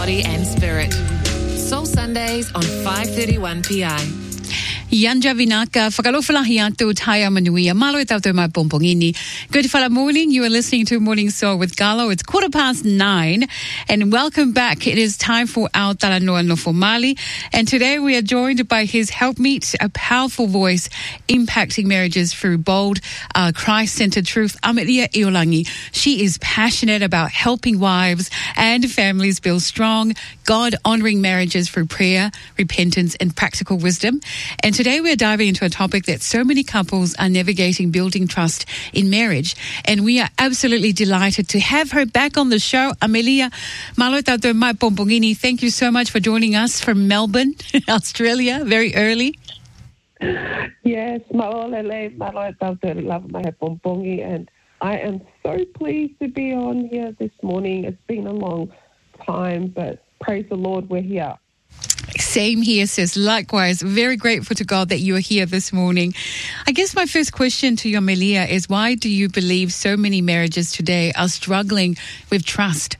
Body and Spirit. Soul Sundays on 531 PI. Yanja Vinaka, Whakalofalahiatu, Taya Manuia, Malo e tautou mai pompongini. Good whala morning. You are listening to Morning Soul with Galo. It's 9:15, and welcome back. It is time for our Talanoa no Mali, and today we are joined by his helpmeet, a powerful voice impacting marriages through bold, Christ-centered truth, Amelia Iolangi. She is passionate about helping wives and families build strong, God-honouring marriages through prayer, repentance, and practical wisdom. And today we're diving into a topic that so many couples are navigating, building trust in marriage. And we are absolutely delighted to have her back on the show. Amelia Malo tautou mai pompongini, thank you so much for joining us from Melbourne, Australia, very early. Yes, Maolele, Malo tautou lava mai pompongi, and I am so pleased to be on here this morning. It's been a long time, but praise the Lord, we're here. Same here, sis. Likewise, very grateful to God that you are here this morning. I guess my first question to you, Amelia, is why do you believe so many marriages today are struggling with trust?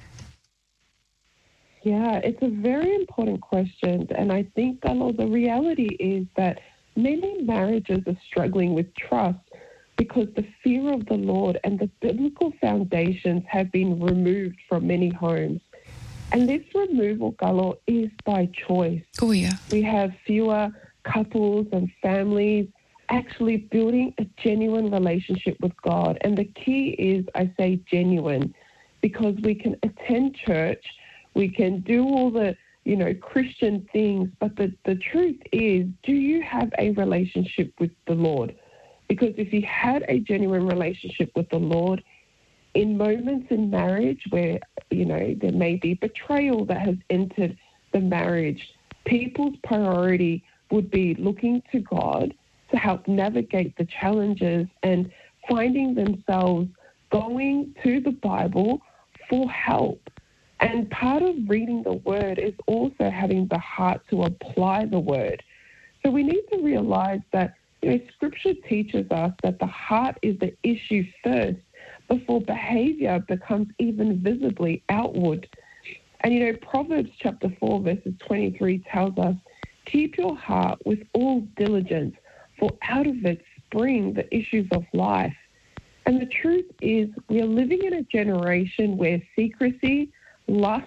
Yeah, it's a very important question. And I think, the reality is that many marriages are struggling with trust because the fear of the Lord and the biblical foundations have been removed from many homes. And this removal, Galo, is by choice. Oh, yeah. We have fewer couples and families actually building a genuine relationship with God. And the key is, I say genuine, because we can attend church, we can do all the, Christian things, but the truth is, do you have a relationship with the Lord? Because if you had a genuine relationship with the Lord, in moments in marriage where, there may be betrayal that has entered the marriage, people's priority would be looking to God to help navigate the challenges and finding themselves going to the Bible for help. And part of reading the Word is also having the heart to apply the Word. So we need to realize that, Scripture teaches us that the heart is the issue first, before behavior becomes even visibly outward. And, Proverbs chapter 4, verses 23 tells us, keep your heart with all diligence, for out of it spring the issues of life. And the truth is, we are living in a generation where secrecy, lust,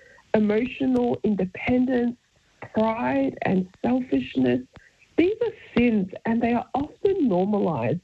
emotional independence, pride, and selfishness, these are sins, and they are often normalized.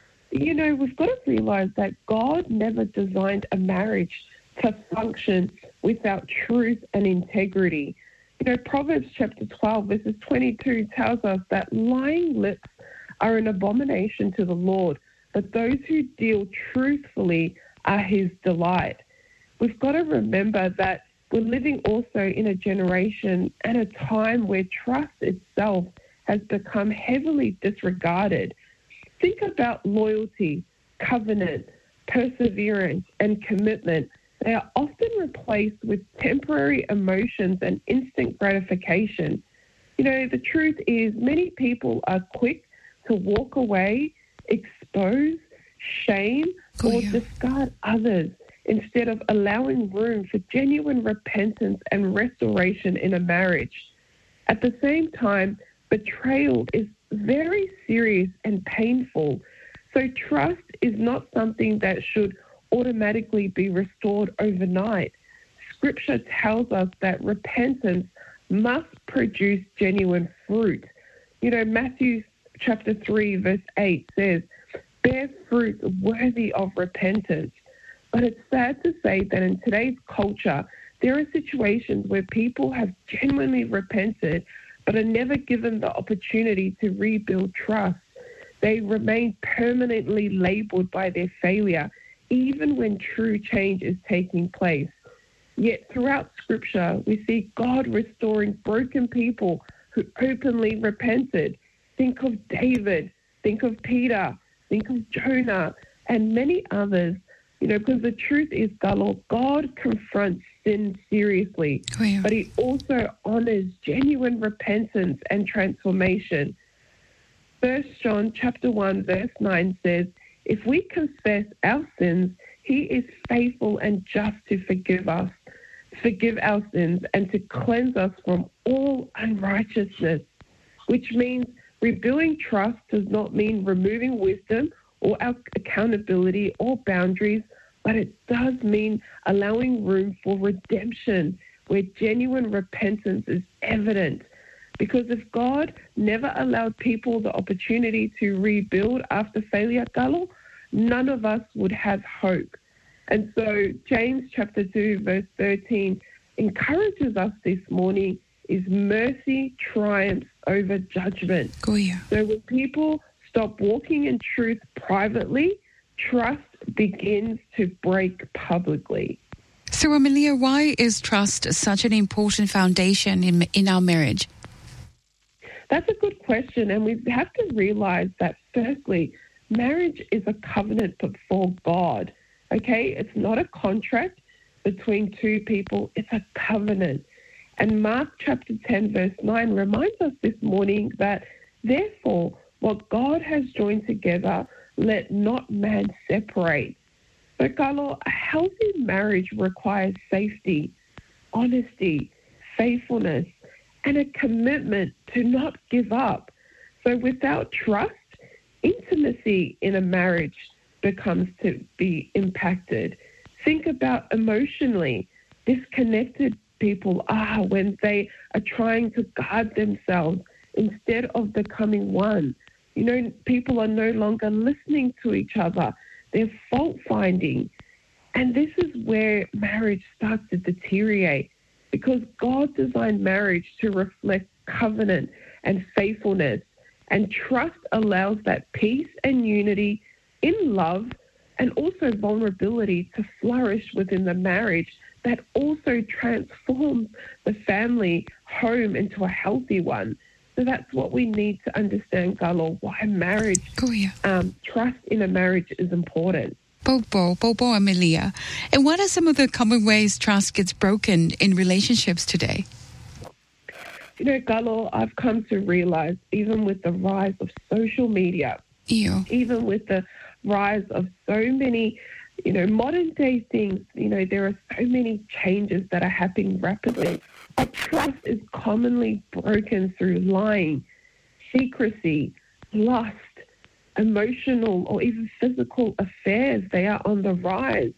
We've got to realize that God never designed a marriage to function without truth and integrity. Proverbs chapter 12, verses 22 tells us that lying lips are an abomination to the Lord, but those who deal truthfully are his delight. We've got to remember that we're living also in a generation and a time where trust itself has become heavily disregarded. Think about loyalty, covenant, perseverance, and commitment. They are often replaced with temporary emotions and instant gratification. The truth is many people are quick to walk away, expose, shame, or discard others instead of allowing room for genuine repentance and restoration in a marriage. At the same time, betrayal is very serious and painful. So trust is not something that should automatically be restored overnight. Scripture tells us that repentance must produce genuine fruit. Matthew chapter 3, verse 8 says, bear fruit worthy of repentance. But it's sad to say that in today's culture, there are situations where people have genuinely repented but are never given the opportunity to rebuild trust. They remain permanently labeled by their failure, even when true change is taking place. Yet throughout Scripture, we see God restoring broken people who openly repented. Think of David, think of Peter, think of Jonah, and many others. Because the truth is, God confronts sin seriously, but he also honors genuine repentance and transformation. 1 John chapter 1, verse 9 says, if we confess our sins, he is faithful and just to forgive us forgive our sins, and to cleanse us from all unrighteousness, which means rebuilding trust does not mean removing wisdom or our accountability or boundaries, but it does mean allowing room for redemption where genuine repentance is evident. Because if God never allowed people the opportunity to rebuild after failure, Galo, none of us would have hope. And so James chapter 2, verse 13 encourages us this morning is mercy triumphs over judgment. Oh, yeah. So when people stop walking in truth privately, trust begins to break publicly. So, Amelia, why is trust such an important foundation in our marriage? That's a good question, and we have to realize that, firstly, marriage is a covenant before God, okay? It's not a contract between two people. It's a covenant. And Mark chapter 10, verse 9 reminds us this morning that, therefore, what God has joined together, let not man separate. So, Carlo, a healthy marriage requires safety, honesty, faithfulness, and a commitment to not give up. So without trust, intimacy in a marriage becomes to be impacted. Think about emotionally disconnected people are when they are trying to guard themselves instead of becoming one. You know, people are no longer listening to each other. They're fault-finding. And this is where marriage starts to deteriorate, because God designed marriage to reflect covenant and faithfulness, and trust allows that peace and unity in love and also vulnerability to flourish within the marriage that also transforms the family home into a healthy one. So that's what we need to understand, Galo, why marriage, trust in a marriage is important. Bobo, Amelia. And what are some of the common ways trust gets broken in relationships today? You know, Galo, I've come to realize, even with the rise of social media, even with the rise of so many, modern day things, there are so many changes that are happening rapidly. But trust is commonly broken through lying, secrecy, lust, emotional or even physical affairs. They are on the rise.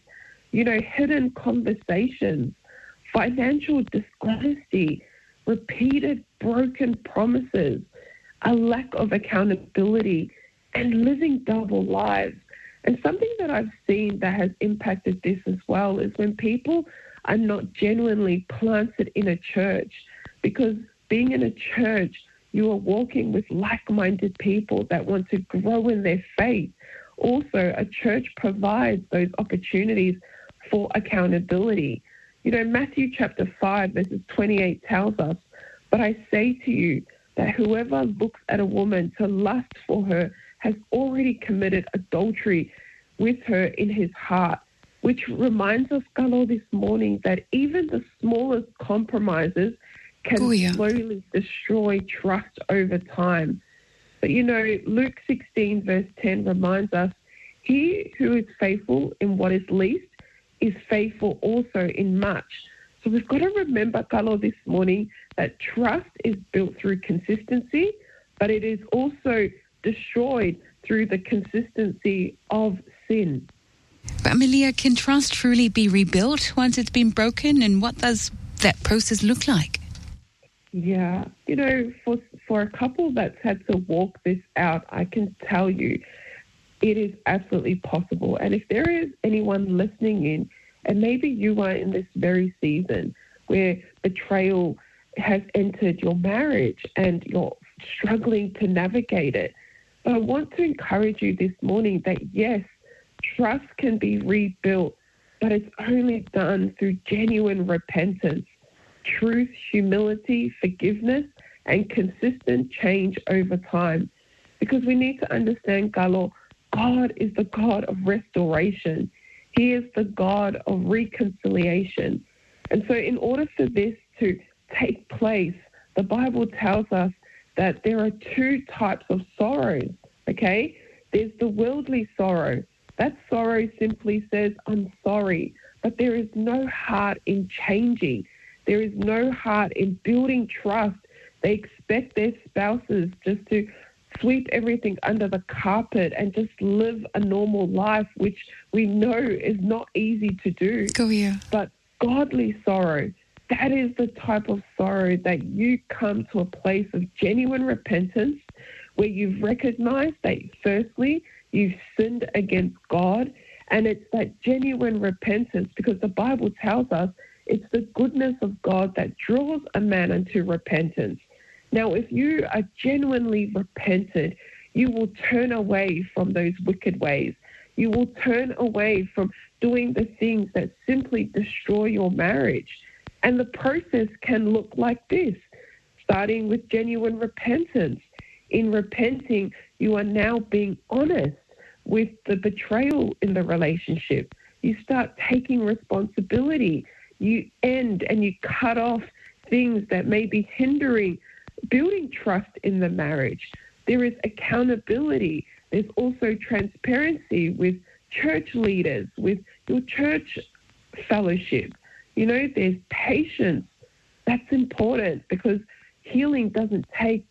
Hidden conversations, financial dishonesty, repeated broken promises, a lack of accountability, and living double lives. And something that I've seen that has impacted this as well is when people are not genuinely planted in a church, because being in a church, you are walking with like-minded people that want to grow in their faith. Also, a church provides those opportunities for accountability. Matthew chapter 5, verses 28 tells us, "But I say to you that whoever looks at a woman to lust for her has already committed adultery with her in his heart," which reminds us, Galo, this morning that even the smallest compromises can slowly destroy trust over time. But Luke 16 verse 10 reminds us, "He who is faithful in what is least is faithful also in much." So we've got to remember, Carlo, this morning that trust is built through consistency, but it is also destroyed through the consistency of sin. But Amelia, can trust truly be rebuilt once it's been broken? And what does that process look like? Yeah, for a couple that's had to walk this out, I can tell you it is absolutely possible. And if there is anyone listening in, and maybe you are in this very season where betrayal has entered your marriage and you're struggling to navigate it, but I want to encourage you this morning that yes, trust can be rebuilt, but it's only done through genuine repentance, truth, humility, forgiveness, and consistent change over time. Because we need to understand, Galo, God is the God of restoration. He is the God of reconciliation. And so in order for this to take place, the Bible tells us that there are two types of sorrows, okay? There's the worldly sorrow. That sorrow simply says, "I'm sorry," but there is no heart in changing. There is no heart in building trust. They expect their spouses just to sweep everything under the carpet and just live a normal life, which we know is not easy to do. But godly sorrow, that is the type of sorrow that you come to a place of genuine repentance where you've recognized that firstly, you've sinned against God, and it's that genuine repentance, because the Bible tells us it's the goodness of God that draws a man unto repentance. Now, if you are genuinely repented, you will turn away from those wicked ways. You will turn away from doing the things that simply destroy your marriage. And the process can look like this, starting with genuine repentance. In repenting, you are now being honest with the betrayal in the relationship. You start taking responsibility. You end and you cut off things that may be hindering building trust in the marriage. There is accountability. There's also transparency with church leaders, with your church fellowship. You know, there's patience. That's important because healing doesn't take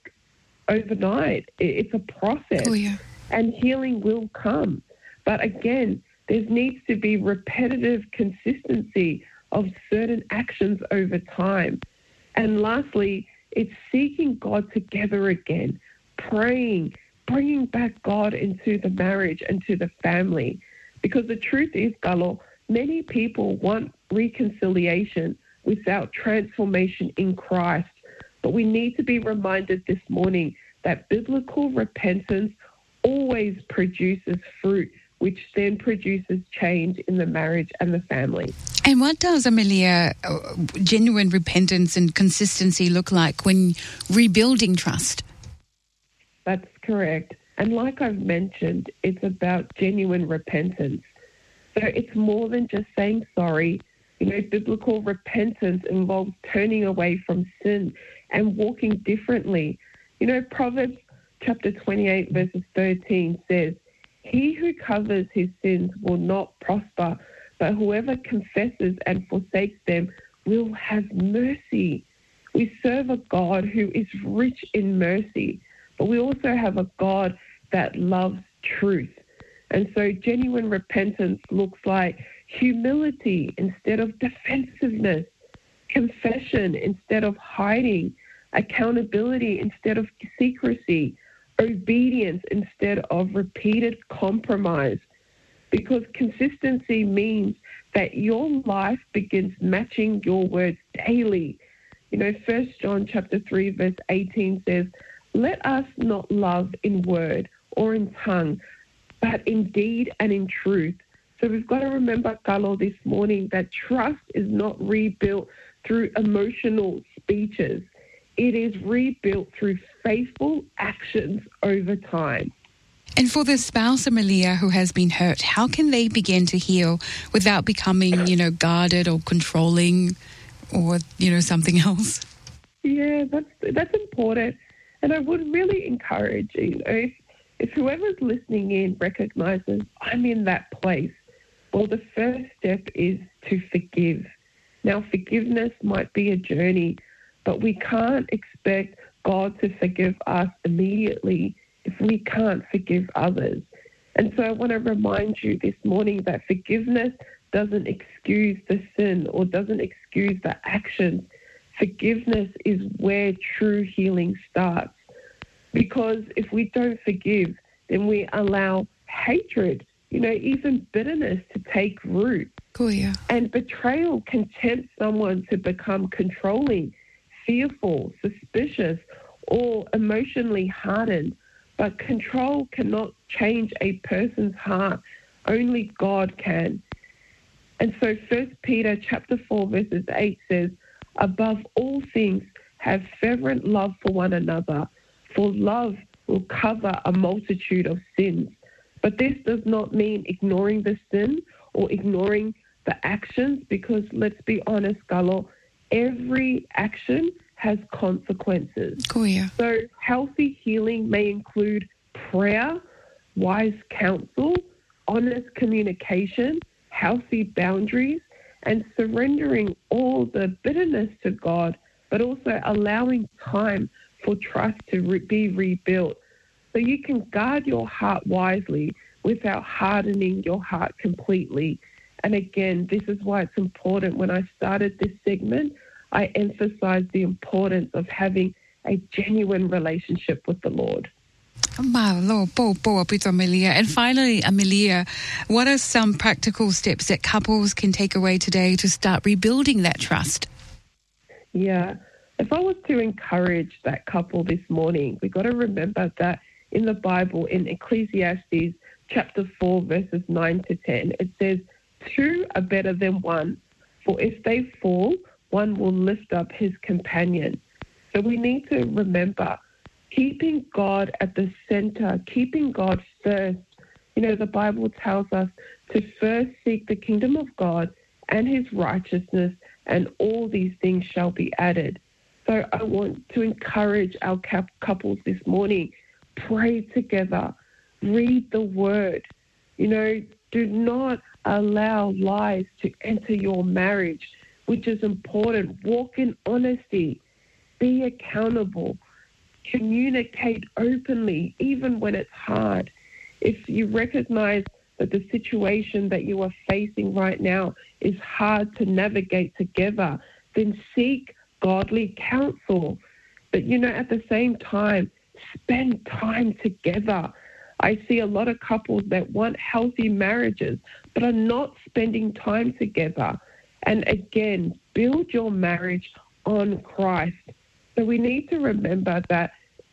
overnight. It's a process. And healing will come. But again, there needs to be repetitive consistency of certain actions over time. And lastly, it's seeking God together again, praying, bringing back God into the marriage and to the family. Because the truth is, Galo, many people want reconciliation without transformation in Christ. But we need to be reminded this morning that biblical repentance always produces fruit, which then produces change in the marriage and the family. And what does, Amelia, genuine repentance and consistency look like when rebuilding trust? That's correct. And like I've mentioned, it's about genuine repentance. So it's more than just saying sorry. You know, biblical repentance involves turning away from sin and walking differently. You know, Proverbs chapter 28, verses 13 says, "He who covers his sins will not prosper, but whoever confesses and forsakes them will have mercy." We serve a God who is rich in mercy, but we also have a God that loves truth. And so genuine repentance looks like humility instead of defensiveness, confession instead of hiding, accountability instead of secrecy, obedience instead of repeated compromise. Because consistency means that your life begins matching your words daily. You know, 1 John chapter 3, verse 18 says, "Let us not love in word or in tongue, but in deed and in truth." So we've got to remember, Carlo, this morning that trust is not rebuilt through emotional speeches. It is rebuilt through faithful actions over time. And for the spouse, Amelia, who has been hurt, how can they begin to heal without becoming, guarded or controlling or, something else? Yeah, that's important. And I would really encourage, if whoever's listening in recognizes I'm in that place, well, the first step is to forgive. Now, forgiveness might be a journey, but we can't expect God to forgive us immediately if we can't forgive others. And so I want to remind you this morning that forgiveness doesn't excuse the sin or doesn't excuse the actions. Forgiveness is where true healing starts. Because if we don't forgive, then we allow hatred, even bitterness to take root. Cool, yeah. And betrayal can tempt someone to become controlling, fearful, suspicious, or emotionally hardened. But control cannot change a person's heart. Only God can. And so 1 Peter chapter 4, verses 8 says, "Above all things, have fervent love for one another, for love will cover a multitude of sins." But this does not mean ignoring the sin or ignoring the actions, because let's be honest, Galo, every action has consequences. Cool, yeah. So healthy healing may include prayer, wise counsel, honest communication, healthy boundaries, and surrendering all the bitterness to God, but also allowing time for trust to be rebuilt. So you can guard your heart wisely without hardening your heart completely. And again, this is why it's important. When I started this segment, I emphasized the importance of having a genuine relationship with the Lord. And finally, Amelia, what are some practical steps that couples can take away today to start rebuilding that trust? Yeah. If I was to encourage that couple this morning, we've got to remember that in the Bible, in Ecclesiastes chapter 4, verses 9 to 10, it says, 2 are better than 1, for if they fall, one will lift up his companion. So we need to remember keeping God at the center, keeping God first. You know, the Bible tells us to first seek the kingdom of God and his righteousness, and all these things shall be added. So I want to encourage our couples this morning, pray together, read the word. You know, do not allow lies to enter your marriage, which is important. Walk in honesty, be accountable, communicate openly, even when it's hard. If you recognize that the situation that you are facing right now is hard to navigate together, then seek godly counsel. But, you know, at the same time, spend time together. I see a lot of couples that want healthy marriages but are not spending time together. And again, build your marriage on Christ. So we need to remember that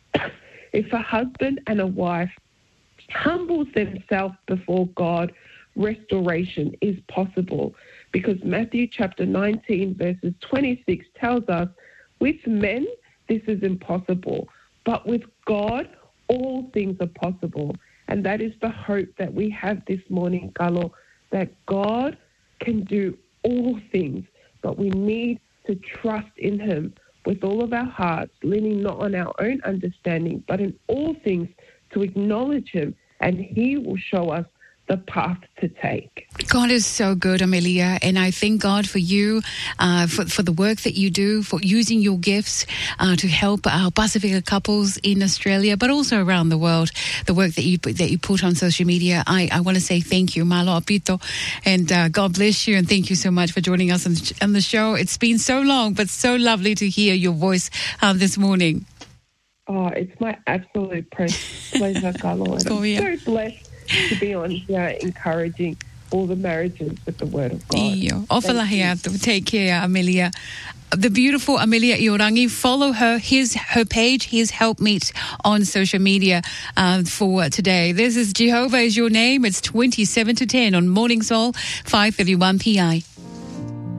if a husband and a wife humbles themselves before God, restoration is possible. Because Matthew chapter 19 verses 26 tells us, with men this is impossible, but with God all things are possible. And that is the hope that we have this morning, Galo, that God can do all things, but we need to trust in him with all of our hearts, leaning not on our own understanding, but in all things to acknowledge him, and he will show us the path to take. God is so good, Amelia, and I thank God for you, for the work that you do, for using your gifts to help our Pacifica couples in Australia, but also around the world. The work that you put on social media, I want to say thank you, Malo Apito, and God bless you, and thank you so much for joining us on the show. It's been so long, but so lovely to hear your voice this morning. Oh, it's my absolute pleasure, Carlo. I'm so blessed to be on here encouraging all the marriages with the word of God. Take care, Amelia. The beautiful Amelia Iorangi. Follow her, her page, his Helpmeet on social media for today. This is Jehovah is Your Name. It's 27 to 10 on Morning Soul, 5:31 PI.